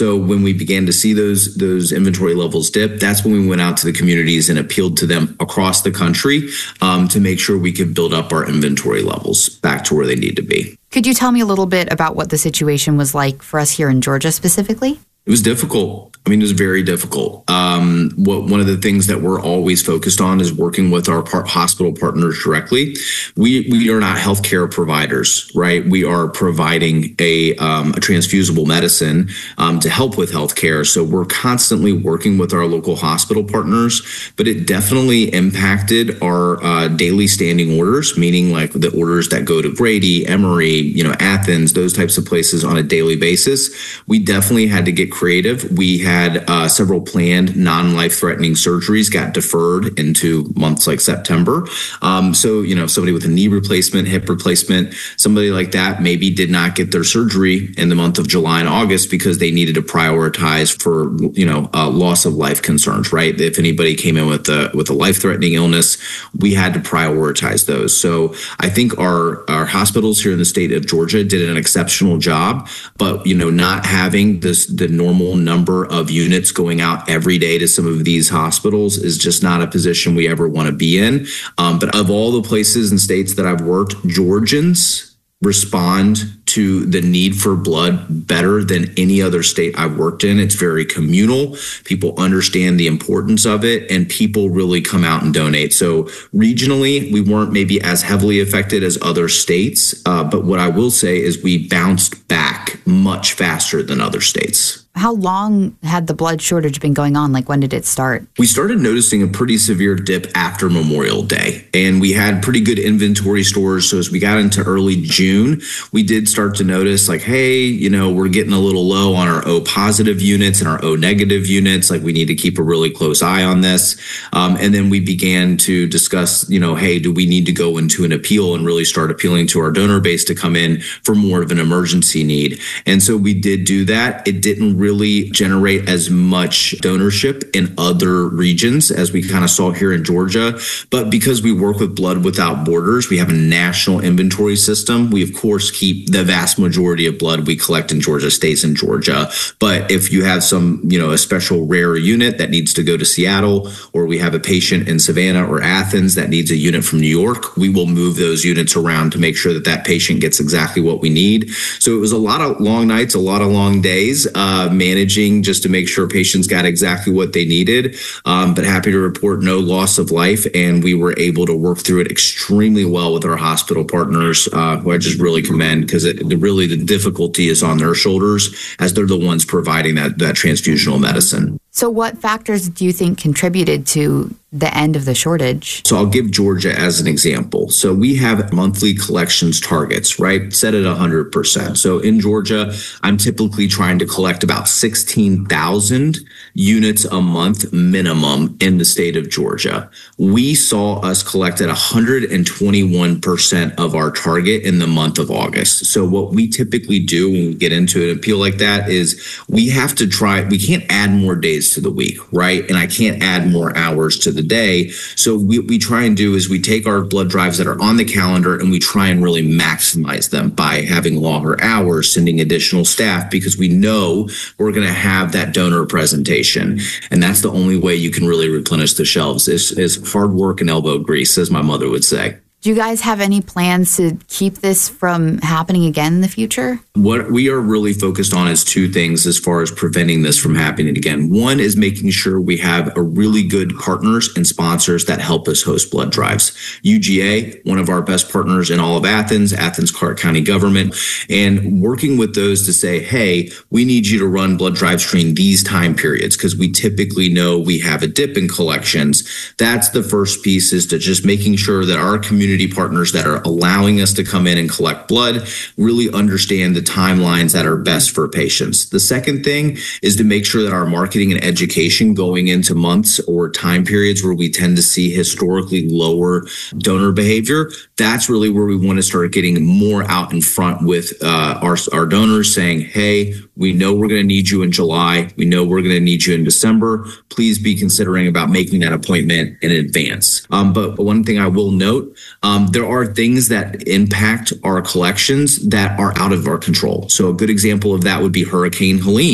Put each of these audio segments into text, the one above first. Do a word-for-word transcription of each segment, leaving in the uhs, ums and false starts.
So when we began to see those those inventory levels dip, that's when we went out to the communities and appealed to them across the country um, to make sure we could build up our inventory levels back to where they need to be. Could you tell me a little bit about what the situation was like for us here in Georgia specifically? It was difficult. I mean, it was very difficult. Um, what one of the things that we're always focused on is working with our par- hospital partners directly. We we are not healthcare providers, right? We are providing a um, a transfusible medicine um, to help with healthcare. So we're constantly working with our local hospital partners, but it definitely impacted our uh, daily standing orders, meaning like the orders that go to Grady, Emory, you know, Athens, those types of places on a daily basis. We definitely had to get creative. We had had uh, several planned non-life-threatening surgeries got deferred into months like September. Um, so, you know, somebody with a knee replacement, hip replacement, somebody like that maybe did not get their surgery in the month of July and August because they needed to prioritize for, you know, uh, loss of life concerns, right? If anybody came in with a with a life-threatening illness, we had to prioritize those. So I think our, our hospitals here in the state of Georgia did an exceptional job, but, you know, not having this the normal number of units going out every day to some of these hospitals is just not a position we ever want to be in. Um, but of all the places and states that I've worked, Georgians respond to the need for blood better than any other state I've worked in. It's very communal. People understand the importance of it, and people really come out and donate. So regionally, we weren't maybe as heavily affected as other states. Uh, but what I will say is we bounced back much faster than other states. How long had the blood shortage been going on? Like, when did it start? We started noticing a pretty severe dip after Memorial Day, and we had pretty good inventory stores. So as we got into early June, we did start to notice like, hey, you know, we're getting a little low on our O positive units and our O negative units. Like, we need to keep a really close eye on this. Um, and then we began to discuss, you know, hey, do we need to go into an appeal and really start appealing to our donor base to come in for more of an emergency need? And so we did do that. It didn't really generate as much donorship in other regions as we kind of saw here in Georgia. But because we work with Blood Without Borders, we have a national inventory system. We, of course, keep the vast majority of blood we collect in Georgia stays in Georgia. But if you have some, you know, a special rare unit that needs to go to Seattle, or we have a patient in Savannah or Athens that needs a unit from New York, we will move those units around to make sure that that patient gets exactly what we need. So it was a lot of long nights, a lot of long days, uh, managing just to make sure patients got exactly what they needed. Um, but happy to report no loss of life. And we were able to work through it extremely well with our hospital partners, uh, who I just really commend, because it, the, really the difficulty is on their shoulders as they're the ones providing that, that transfusional medicine. So what factors do you think contributed to the end of the shortage? So I'll give Georgia as an example. So we have monthly collections targets, right? Set at one hundred percent. So in Georgia, I'm typically trying to collect about sixteen thousand units a month minimum in the state of Georgia. We saw us collect at one hundred twenty-one percent of our target in the month of August. So what we typically do when we get into an appeal like that is we have to try, we can't add more days to the week, right? And I can't add more hours to the day. So what we, we try and do is we take our blood drives that are on the calendar and we try and really maximize them by having longer hours, sending additional staff, because we know we're going to have that donor presentation. And that's the only way you can really replenish the shelves is, is hard work and elbow grease, as my mother would say. Do you guys have any plans to keep this from happening again in the future? What we are really focused on is two things as far as preventing this from happening again. One is making sure we have a really good partners and sponsors that help us host blood drives. U G A, one of our best partners in all of Athens, Athens Clarke County government, and working with those to say, hey, we need you to run blood drives during these time periods because we typically know we have a dip in collections. That's the first piece, is to just making sure that our community partners that are allowing us to come in and collect blood really understand the timelines that are best for patients. The second thing is to make sure that our marketing and education going into months or time periods where we tend to see historically lower donor behavior, that's really where we want to start getting more out in front with uh, our, our donors saying, hey, we know we're going to need you in July. We know we're going to need you in December. Please be considering about making that appointment in advance. Um, but one thing I will note, um, there are things that impact our collections that are out of our control. So a good example of that would be Hurricane Helene.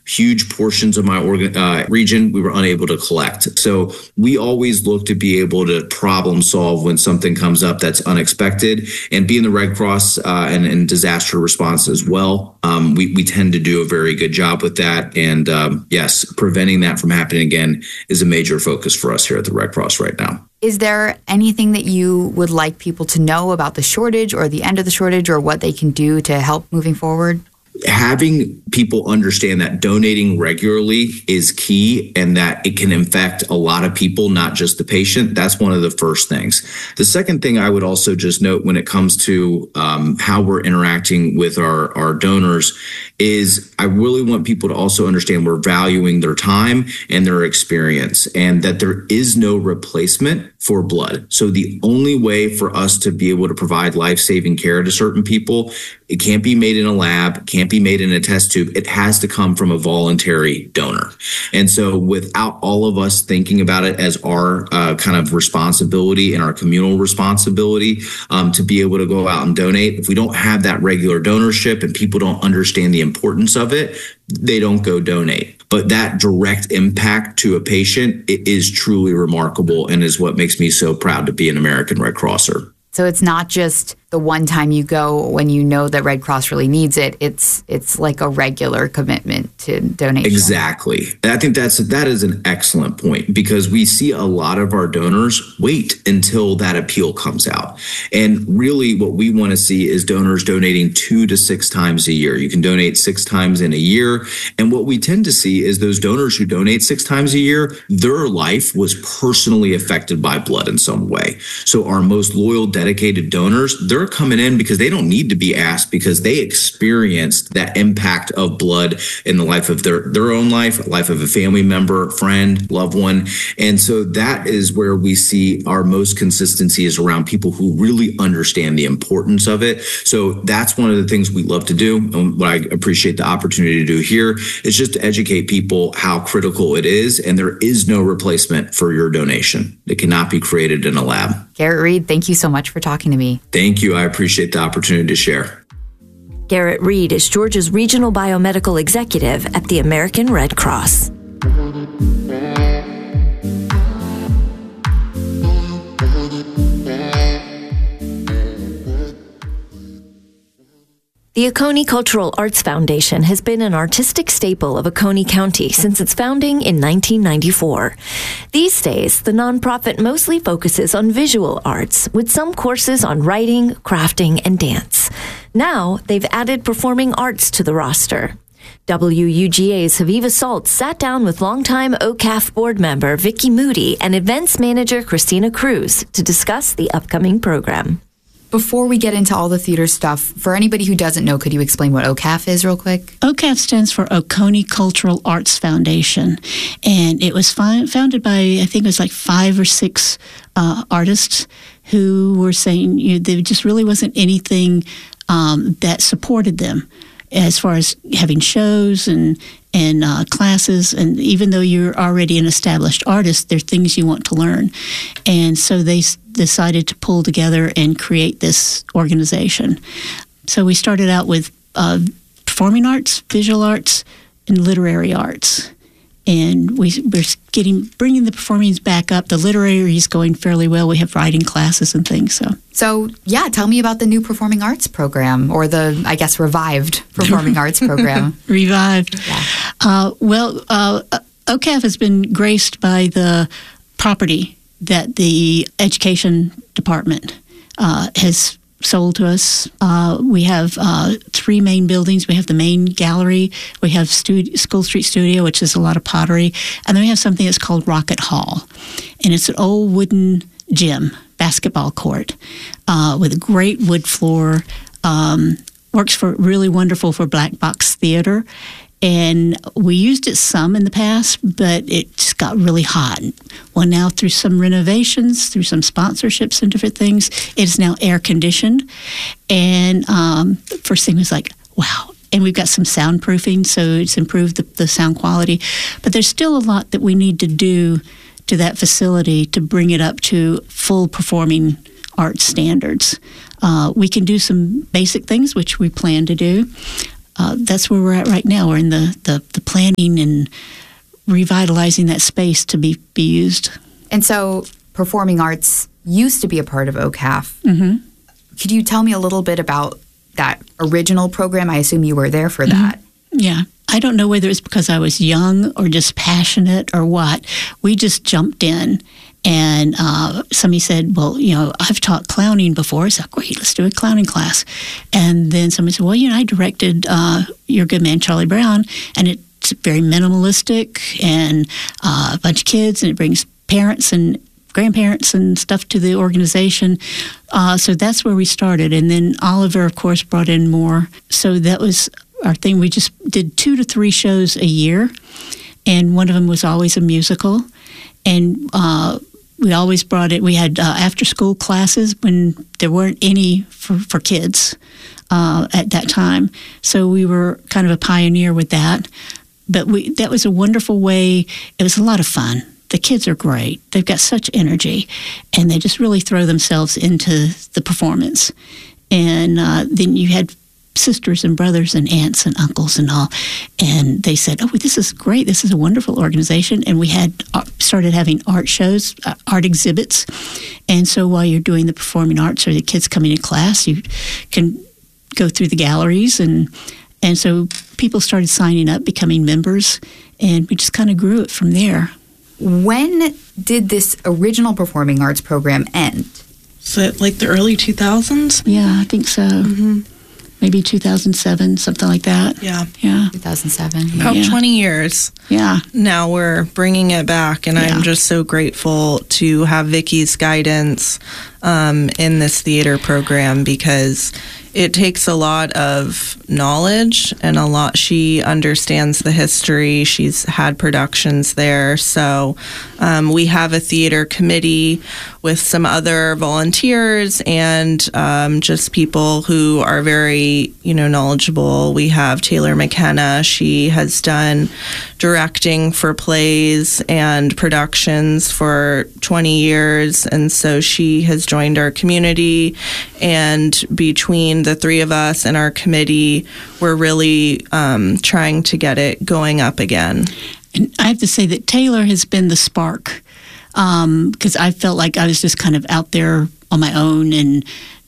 huge portions of my organ, uh, region we were unable to collect. So we always look to be able to problem solve when something comes up that's unexpected, and being the Red Cross uh, and, and disaster response as well. Um, we, we tend to do a very good job with that. And um, yes, preventing that from happening again is a major focus for us here at the Red Cross right now. Is there anything that you would like people to know about the shortage or the end of the shortage, or what they can do to help moving forward? Having people understand that donating regularly is key, and that it can affect a lot of people, not just the patient. That's one of the first things. The second thing I would also just note when it comes to um, how we're interacting with our, our donors is I really want people to also understand we're valuing their time and their experience, and that there is no replacement for blood. So the only way for us to be able to provide life-saving care to certain people, it can't be made in a lab, can't be made in a test tube. It has to come from a voluntary donor. And so without all of us thinking about it as our uh, kind of responsibility and our communal responsibility um, to be able to go out and donate, if we don't have that regular donorship and people don't understand the importance of it, they don't go donate. But that direct impact to a patient, it is truly remarkable, and is what makes me so proud to be an American Red Crosser. So it's not just the one time you go when you know that Red Cross really needs it. It's it's like a regular commitment to donation. Exactly. And I think that's that is an excellent point, because we see a lot of our donors wait until that appeal comes out. And really what we want to see is donors donating two to six times a year. You can donate six times in a year. And what we tend to see is those donors who donate six times a year, their life was personally affected by blood in some way. So our most loyal, dedicated donors, they're coming in because they don't need to be asked, because they experienced that impact of blood in the life of their, their own life, life of a family member, friend, loved one. And so that is where we see our most consistency is around people who really understand the importance of it. So that's one of the things we love to do. And what I appreciate the opportunity to do here is just to educate people how critical it is. And there is no replacement for your donation. It cannot be created in a lab. Garrett Reed, thank you so much for talking to me. Thank you. I appreciate the opportunity to share. Garrett Reed is Georgia's Regional Biomedical Executive at the American Red Cross. The Oconee Cultural Arts Foundation has been an artistic staple of Oconee County since its founding in nineteen ninety-four. These days, the nonprofit mostly focuses on visual arts, with some courses on writing, crafting, and dance. Now, they've added performing arts to the roster. W U G A's Haviva Salt sat down with longtime O C A F board member Vicki Moody and events manager Christina Cruz to discuss the upcoming program. Before we get into all the theater stuff, for anybody who doesn't know, could you explain what O C A F is real quick? O C A F stands for Oconee Cultural Arts Foundation, and it was fi- founded by, I think it was like five or six uh, artists who were saying, you know, there just really wasn't anything um, that supported them as far as having shows and and uh, classes. And even though you're already an established artist, there are things you want to learn. And so they s- decided to pull together and create this organization. So we started out with uh, performing arts, visual arts, and literary arts. And we, we're getting bringing the performings back up. The literary is going fairly well. We have writing classes and things. So, so yeah, tell me about the new performing arts program, or the, I guess, revived performing arts program. Revived. Yeah. Uh, well, uh, O C A F has been graced by the property that the education department uh, has sold to us. Uh, we have uh, three main buildings. We have the main gallery. We have Stud- School Street Studio, which is a lot of pottery. And then we have something that's called Rocket Hall. And it's an old wooden gym, basketball court, uh, with a great wood floor. Um, works for really wonderful for black box theater. And we used it some in the past, but it just got really hot. Well, now through some renovations, through some sponsorships and different things, it is now air conditioned. And um, the first thing was like, wow. And we've got some soundproofing, so it's improved the, the sound quality. But there's still a lot that we need to do to that facility to bring it up to full performing arts standards. Uh, we can do some basic things, which we plan to do. uh, that's where we're at right now. We're in the, the, the planning and revitalizing that space to be, be used. And so performing arts used to be a part of O C A F. Mm-hmm. Could you tell me a little bit about that original program? I assume you were there for that. Mm-hmm. Yeah. I don't know whether it's because I was young or just passionate or what. We just jumped in, and uh, somebody said, well, you know, I've taught clowning before. So great, let's do a clowning class. And then somebody said, well, you know, I directed uh, Your Good Man, Charlie Brown, and it's very minimalistic and uh, a bunch of kids, and it brings parents and grandparents and stuff to the organization. Uh, so that's where we started. And then Oliver, of course, brought in more. So that was our thing. We just did two to three shows a year, and one of them was always a musical. And uh, we always brought it. We had uh, after-school classes when there weren't any for, for kids uh, at that time. So we were kind of a pioneer with that. But we that was a wonderful way. It was a lot of fun. The kids are great. They've got such energy, and they just really throw themselves into the performance. And uh, then you had sisters and brothers and aunts and uncles and all, and they said, oh, this is great. This is a wonderful organization. And we had uh, started having art shows, uh, art exhibits. And so while you're doing the performing arts or the kids coming to class, you can go through the galleries. And, and so people started signing up, becoming members, and we just kind of grew it from there. When did this original performing arts program end? So like the early two thousands? Yeah, I think so. Mm-hmm. Maybe two thousand seven, something like that. Yeah. Yeah. two thousand seven. About Yeah. twenty years. Yeah. Now we're bringing it back, and Yeah. I'm just so grateful to have Vicky's guidance um, in this theater program, because it takes a lot of knowledge and a lot. She understands the history. She's had productions there. So um, we have a theater committee with some other volunteers and um, just people who are very, you know, knowledgeable. We have Taylor McKenna. She has done directing for plays and productions for twenty years. And so she has joined our community, and between the three of us and our committee, we're really um, trying to get it going up again. And I have to say that Taylor has been the spark, because um, I felt like I was just kind of out there on my own, and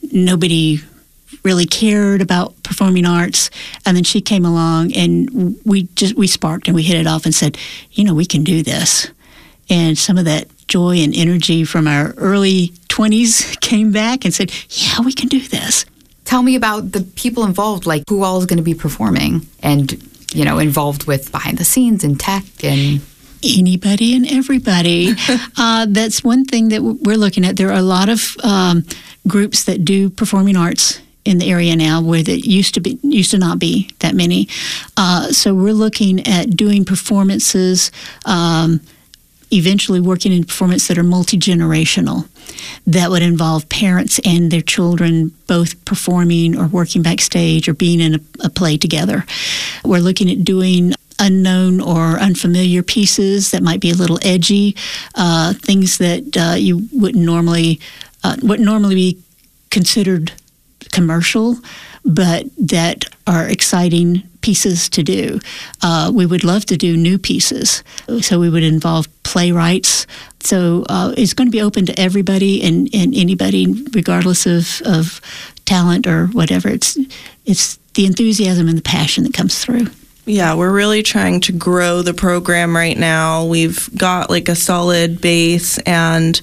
nobody really cared about performing arts. And then she came along, and we just we sparked and we hit it off and said, you know, we can do this. And some of that joy and energy from our early twenties came back and said, yeah, we can do this. Tell me about the people involved, like who all is going to be performing and, you know, involved with behind the scenes and tech and... Anybody and everybody. uh, that's one thing that we're looking at. There are a lot of um, groups that do performing arts in the area now, where there used to be used to not be that many. Uh, so we're looking at doing performances, um, eventually working in performance that are multi-generational. That would involve parents and their children both performing or working backstage or being in a, a play together. We're looking at doing unknown or unfamiliar pieces that might be a little edgy, uh, things that uh, you wouldn't normally uh, wouldn't normally be considered commercial, but that are exciting pieces to do. Uh, we would love to do new pieces, so we would involve playwrights. So uh, it's going to be open to everybody and, and anybody, regardless of, of talent or whatever. It's it's the enthusiasm and the passion that comes through. Yeah, we're really trying to grow the program right now. We've got like a solid base, and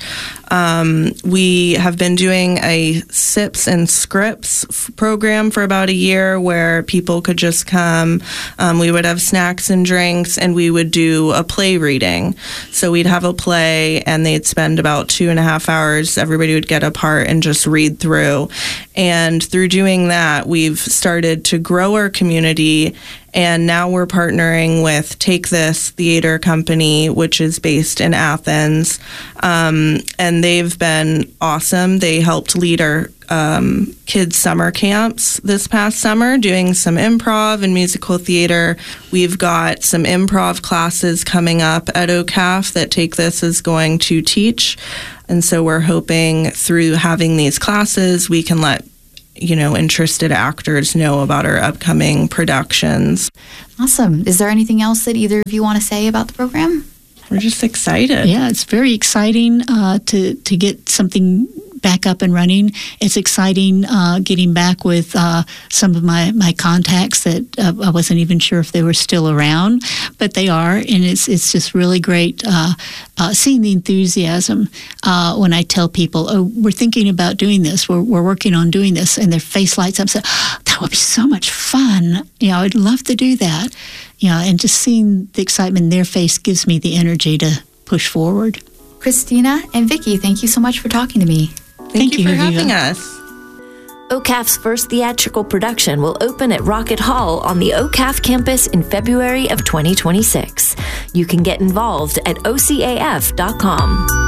um, we have been doing a Sips and Scripts f- program for about a year, where people could just come. Um, we would have snacks and drinks, and we would do a play reading. So we'd have a play, and they'd spend about two and a half hours. Everybody would get a part and just read through. And through doing that, we've started to grow our community. And now we're partnering with Take This Theater Company, which is based in Athens. Um, and they've been awesome. They helped lead our um, kids' summer camps this past summer, doing some improv and musical theater. We've got some improv classes coming up at O C A F that Take This is going to teach. And so we're hoping through having these classes, we can let you know, interested actors know about our upcoming productions. Awesome. Is there anything else that either of you want to say about the program? We're just excited. Yeah, it's very exciting uh, to to get something back up and running. It's exciting uh, getting back with uh, some of my, my contacts that uh, I wasn't even sure if they were still around, but they are, and it's it's just really great uh, uh, seeing the enthusiasm uh, when I tell people, oh, we're thinking about doing this, we're, we're working on doing this, and their face lights up, say, oh, that would be so much fun. You know, I'd love to do that. You know, and just seeing the excitement in their face gives me the energy to push forward. Christina and Vicki, thank you so much for talking to me. Thank, Thank you, you, for having Aviva. us. O C A F's first theatrical production will open at Rocket Hall on the O C A F campus in February of twenty twenty-six. You can get involved at O C A F dot com.